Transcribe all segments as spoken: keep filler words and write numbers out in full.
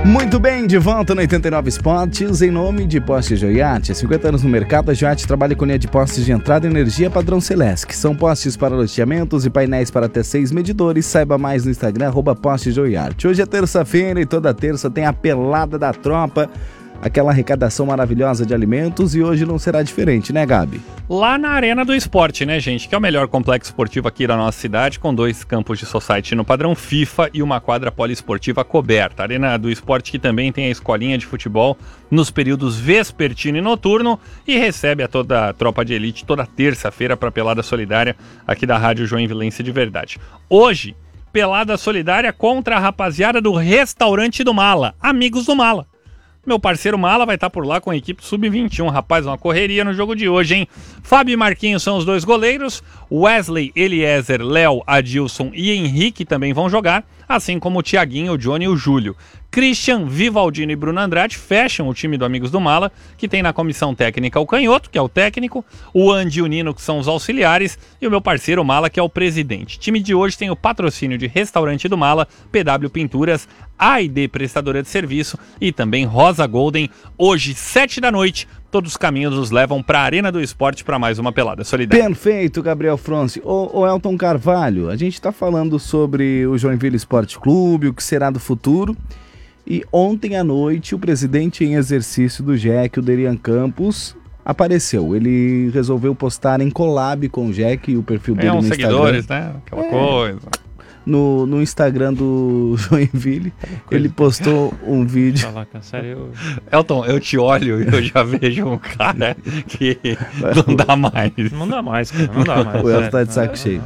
Muito bem, de volta no oitenta e nove Esportes, em nome de Postes Joiate. cinquenta anos no mercado, a Joiate trabalha com linha de postes de entrada e energia padrão Celesc. São postes para loteamentos e painéis para até seis medidores. Saiba mais no Instagram, arroba Postes Joiate. Hoje é terça-feira e toda terça tem a pelada da tropa, aquela arrecadação maravilhosa de alimentos, e hoje não será diferente, né, Gabi? Lá na Arena do Esporte, né, gente? Que é o melhor complexo esportivo aqui da nossa cidade, com dois campos de society no padrão FIFA e uma quadra poliesportiva coberta. A Arena do Esporte que também tem a escolinha de futebol nos períodos vespertino e noturno e recebe a toda a tropa de elite toda terça-feira para pelada solidária aqui da Rádio Joinvilense de Verdade. Hoje, pelada solidária contra a rapaziada do Restaurante do Mala, amigos do Mala. Meu parceiro Mala vai estar por lá com a equipe sub vinte e um. Rapaz, uma correria no jogo de hoje, hein? Fábio e Marquinhos são os dois goleiros. Wesley, Eliezer, Léo, Adilson e Henrique também vão jogar, assim como o Thiaguinho, o Johnny e o Júlio. Christian, Vivaldino e Bruno Andrade fecham o time do Amigos do Mala, que tem na comissão técnica o Canhoto, que é o técnico, o Andy e o Nino, que são os auxiliares, e o meu parceiro Mala, que é o presidente. O time de hoje tem o patrocínio de Restaurante do Mala, P W Pinturas, A e D Prestadora de Serviço e também Rosa Golden. Hoje, sete da noite, todos os caminhos nos levam para a Arena do Esporte para mais uma pelada solidária. Perfeito, Gabriel Fronce. Ô, ô Elton Carvalho, a gente está falando sobre o Joinville Esporte Clube, o que será do futuro. E ontem à noite, o presidente em exercício do J E C, o Derian Campos, apareceu. Ele resolveu postar em collab com o J E C e o perfil dele é, no uns Instagram. seguidores, né? Aquela é. coisa... No, no Instagram do Joinville, ele postou um vídeo. Sério, eu... Elton, eu te olho e eu já vejo um cara que não dá mais. Não dá mais, cara, não dá mais. O Elton tá de saco cheio.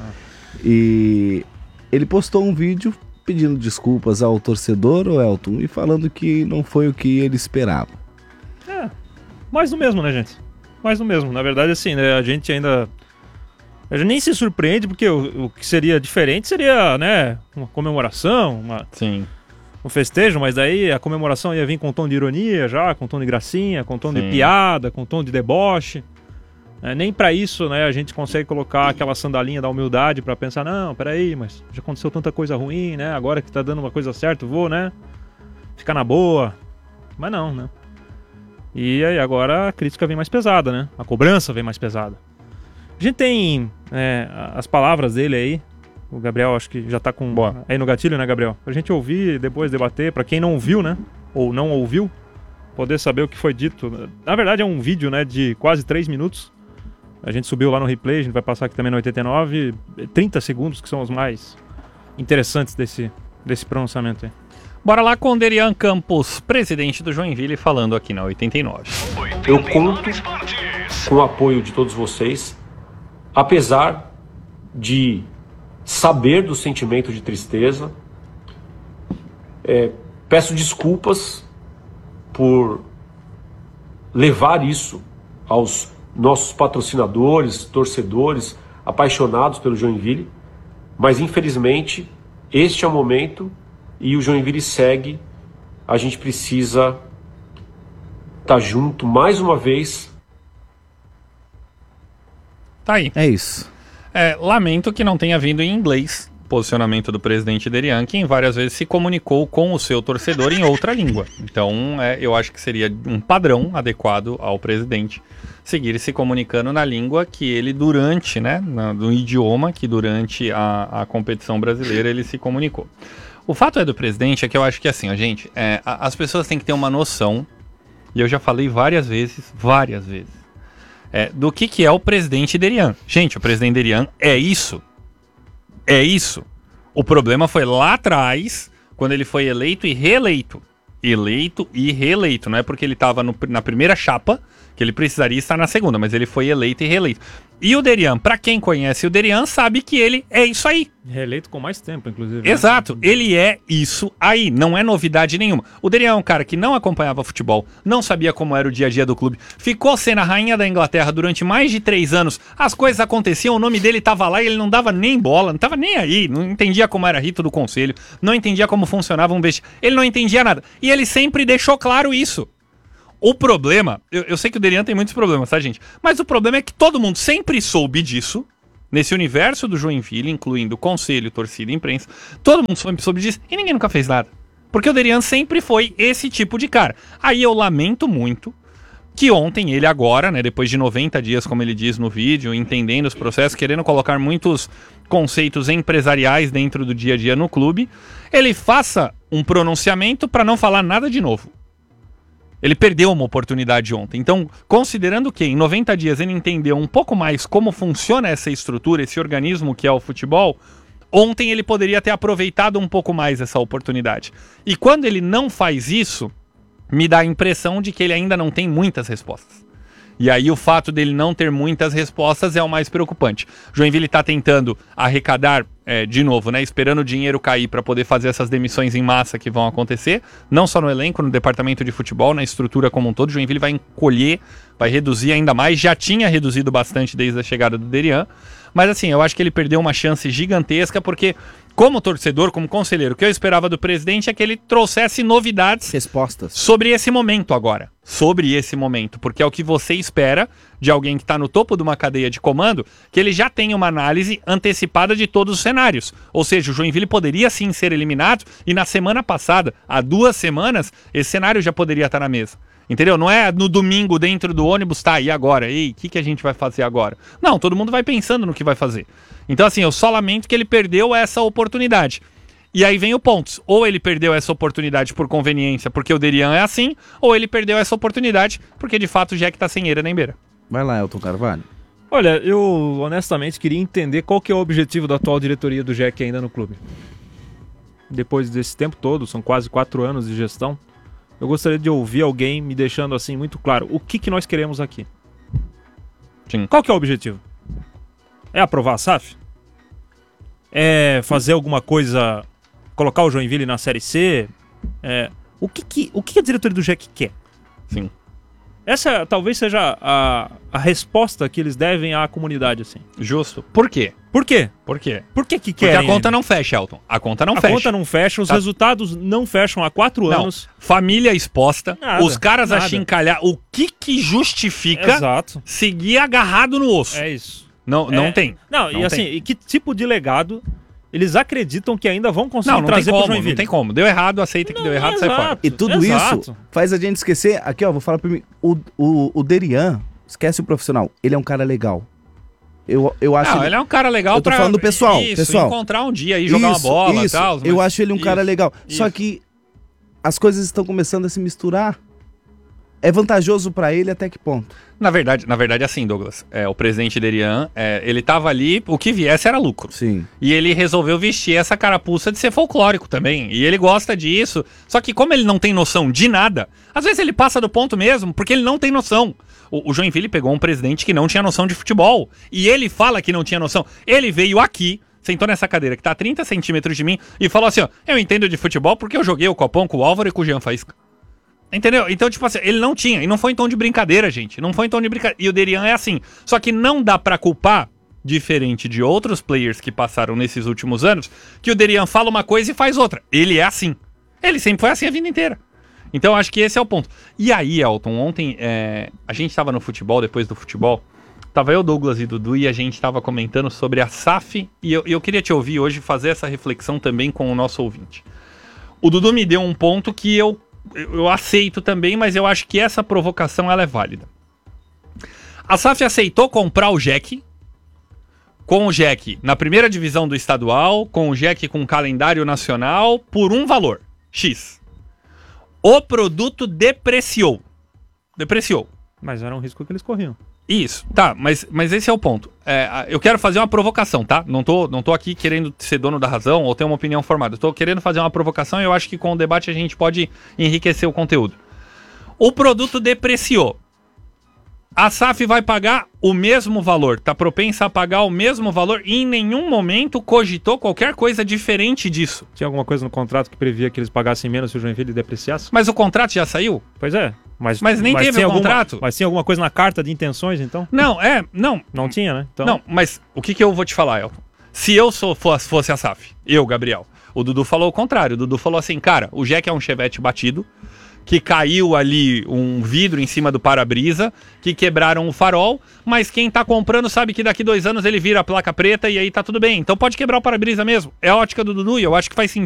E ele postou um vídeo pedindo desculpas ao torcedor, o Elton, e falando que não foi o que ele esperava. É, mais do mesmo, né, gente? Mais do mesmo. Na verdade, assim, né, a gente ainda... A gente nem se surpreende, porque o, o que seria diferente seria, né, uma comemoração, uma, Sim. um festejo, mas daí a comemoração ia vir com um tom de ironia já, com um tom de gracinha, com um tom Sim. de piada, com um tom de deboche. É, nem pra isso, né, a gente consegue colocar aquela sandalinha da humildade pra pensar, não, peraí, mas já aconteceu tanta coisa ruim, né, agora que tá dando uma coisa certa, vou, né, ficar na boa. Mas não, né. E aí agora a crítica vem mais pesada, né, a cobrança vem mais pesada. A gente tem é, as palavras dele aí, o Gabriel acho que já tá com Boa. aí no gatilho, né, Gabriel? Pra gente ouvir e depois debater, pra quem não ouviu, né, ou não ouviu, poder saber o que foi dito. Na verdade é um vídeo, né, de quase três minutos, a gente subiu lá no replay, a gente vai passar aqui também no oitenta e nove, trinta segundos que são os mais interessantes desse, desse pronunciamento aí. Bora lá com o Derian Campos, presidente do Joinville, falando aqui na oitenta e nove. Eu conto com o apoio de todos vocês, apesar de saber do sentimento de tristeza. É, peço desculpas por levar isso aos nossos patrocinadores, torcedores, apaixonados pelo Joinville, mas infelizmente este é o momento e o Joinville segue. A gente precisa estar junto mais uma vez. Tá aí. É isso. É, lamento que não tenha vindo em inglês o posicionamento do presidente Derian, que em várias vezes se comunicou com o seu torcedor em outra língua. Então, é, eu acho que seria um padrão adequado ao presidente seguir se comunicando na língua que ele durante, né, na, no idioma que durante a, a competição brasileira ele se comunicou. O fato é do presidente é que eu acho que assim, ó, gente, é, a, as pessoas têm que ter uma noção, e eu já falei várias vezes, várias vezes, É, do que, que é o presidente Derian. Gente, o presidente Derian é isso. É isso. O problema foi lá atrás, quando ele foi eleito e reeleito. Eleito e reeleito. Não é porque ele estava na primeira chapa que ele precisaria estar na segunda, mas ele foi eleito e reeleito. E o Derian, pra quem conhece o Derian, sabe que ele é isso aí. Reeleito com mais tempo, inclusive. Exato, né? Ele é isso aí, não é novidade nenhuma. O Derian é um cara que não acompanhava futebol, não sabia como era o dia a dia do clube, ficou sendo a rainha da Inglaterra durante mais de três anos, as coisas aconteciam, o nome dele tava lá e ele não dava nem bola, não tava nem aí, não entendia como era rito do conselho, não entendia como funcionava um vestiário, ele não entendia nada. E ele sempre deixou claro isso. O problema, eu, eu sei que o Derian tem muitos problemas, tá, gente? Mas o problema é que todo mundo sempre soube disso, nesse universo do Joinville, incluindo conselho, torcida e imprensa, todo mundo soube, soube disso e ninguém nunca fez nada. Porque o Derian sempre foi esse tipo de cara. Aí eu lamento muito que ontem ele agora, né, depois de noventa dias, como ele diz no vídeo, entendendo os processos, querendo colocar muitos conceitos empresariais dentro do dia a dia no clube, ele faça um pronunciamento para não falar nada de novo. Ele perdeu uma oportunidade ontem. Então, considerando que em noventa dias ele entendeu um pouco mais como funciona essa estrutura, esse organismo que é o futebol, ontem ele poderia ter aproveitado um pouco mais essa oportunidade. E quando ele não faz isso, me dá a impressão de que ele ainda não tem muitas respostas. E aí o fato dele não ter muitas respostas é o mais preocupante. Joinville está tentando arrecadar, é, de novo, né, esperando o dinheiro cair para poder fazer essas demissões em massa que vão acontecer, não só no elenco, no departamento de futebol, na estrutura como um todo. Joinville vai encolher, vai reduzir ainda mais, já tinha reduzido bastante desde a chegada do Derian, mas assim, eu acho que ele perdeu uma chance gigantesca, porque como torcedor, como conselheiro, o que eu esperava do presidente é que ele trouxesse novidades, respostas sobre esse momento agora. Sobre esse momento, porque é o que você espera de alguém que está no topo de uma cadeia de comando, que ele já tenha uma análise antecipada de todos os cenários. Ou seja, o Joinville poderia sim ser eliminado, e na semana passada, há duas semanas, esse cenário já poderia estar na mesa. Entendeu? Não é no domingo dentro do ônibus, tá, e agora? Ei, o que, que a gente vai fazer agora? Não, todo mundo vai pensando no que vai fazer. Então assim, eu só lamento que ele perdeu essa oportunidade. E aí vem o ponto. Ou ele perdeu essa oportunidade por conveniência, porque o Derian é assim, ou ele perdeu essa oportunidade porque de fato o Jack tá sem eira nem beira. Vai lá, Elton Carvalho. Olha, eu honestamente queria entender qual que é o objetivo da atual diretoria do Jack ainda no clube. Depois desse tempo todo, são quase quatro anos de gestão, eu gostaria de ouvir alguém me deixando assim muito claro o que, que nós queremos aqui. Sim. Qual que é o objetivo? É aprovar a S A F? É fazer alguma coisa, colocar o Joinville na Série C? É, o que, que, o que a diretoria do Jack quer? Sim. Essa talvez seja a, a resposta que eles devem à comunidade, assim. Justo. Por quê? Por quê? Por quê? Por que que Porque querem? a conta não fecha, Elton. A conta não a fecha. A conta não fecha, os Tá. resultados não fecham há quatro Não. anos. Família exposta, Nada, os caras nada. a chincalhar. O que que justifica Exato. seguir agarrado no osso? É isso. Não, não É- tem. Não, Não e assim, tem. e que tipo de legado eles acreditam que ainda vão conseguir Não, não tem trazer pro como, Joinville? não tem como. Deu errado, aceita que Não, deu errado, sai exato. fora. E tudo Exato. isso faz a gente esquecer. Aqui, ó, vou falar pra mim. O, o, o Derian, esquece o profissional. Ele é um cara legal. Eu, eu acho. Não, ele... ele é um cara legal Eu tô pra... falando do pessoal, Isso, pessoal. encontrar um dia aí, jogar Isso, uma bola e isso. tal. Eu mas- acho ele um cara Isso, legal. Só isso. que as coisas estão começando a se misturar. É vantajoso pra ele até que ponto? Na verdade, na verdade, assim, Douglas, é, o presidente Derian, é, ele tava ali, o que viesse era lucro. Sim. E ele resolveu vestir essa carapuça de ser folclórico também. E ele gosta disso. Só que como ele não tem noção de nada, às vezes ele passa do ponto mesmo, porque ele não tem noção. O, o Joinville pegou um presidente que não tinha noção de futebol. E ele fala que não tinha noção. Ele veio aqui, sentou nessa cadeira que tá a trinta centímetros de mim e falou assim, ó, eu entendo de futebol porque eu joguei o copão com o Álvaro e com o Jean Faísca. Entendeu? Então, tipo assim, ele não tinha. E não foi em tom de brincadeira, gente. Não foi em tom de brincadeira. E o Derian é assim. Só que não dá pra culpar, diferente de outros players que passaram nesses últimos anos, que o Derian fala uma coisa e faz outra. Ele é assim. Ele sempre foi assim a vida inteira. Então, acho que esse é o ponto. E aí, Elton, ontem é, a gente tava no futebol, depois do futebol, tava eu, Douglas e Dudu, e a gente tava comentando sobre a S A F, e eu, eu queria te ouvir hoje fazer essa reflexão também com o nosso ouvinte. O Dudu me deu um ponto que eu Eu aceito também, mas eu acho que essa provocação ela é válida. A S A F aceitou comprar o Jack, com o Jack na primeira divisão do estadual, com o Jack com calendário nacional, por um valor, X. O produto depreciou. Depreciou. Mas era um risco que eles corriam. Isso, tá, mas, mas esse é o ponto. É, eu quero fazer uma provocação, tá? Não tô, não tô aqui querendo ser dono da razão ou ter uma opinião formada. Eu tô querendo fazer uma provocação e eu acho que com o debate a gente pode enriquecer o conteúdo. O produto depreciou. A S A F vai pagar o mesmo valor, tá propensa a pagar o mesmo valor e em nenhum momento cogitou qualquer coisa diferente disso. Tinha alguma coisa no contrato que previa que eles pagassem menos se o Joinville depreciasse? Mas o contrato já saiu? Pois é. Mas, Mas nem teve tinha o alguma- contrato? Mas tinha alguma coisa na carta de intenções, então? Não, é, não, Não tinha, né? Então, Não, mas o que, que eu vou te falar, Elton? Se eu sou, fosse, fosse a S A F, eu, Gabriel, o Dudu falou o contrário. O Dudu falou assim, cara, o Jack é um Chevette batido, que caiu ali um vidro em cima do para-brisa, que quebraram o farol, mas quem tá comprando sabe que daqui dois anos ele vira a placa preta e aí tá tudo bem. Então pode quebrar o para-brisa mesmo. É a ótica do Dudu e eu acho que faz sentido.